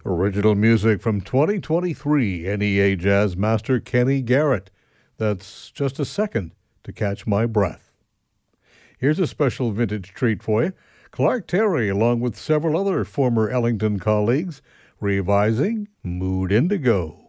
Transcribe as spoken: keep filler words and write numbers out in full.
Original music from twenty twenty-three N E A Jazz Master Kenny Garrett. That's Just a Second to Catch My Breath. Here's a special vintage treat for you. Clark Terry, along with several other former Ellington colleagues, revising Mood Indigo.